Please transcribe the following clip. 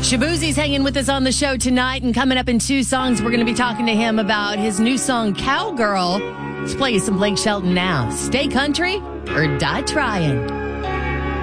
Shabuzi's hanging with us on the show tonight, and coming up in 2 songs, we're going to be talking to him about his new song, Cowgirl. Let's play you some Blake Shelton now. Stay country or die trying.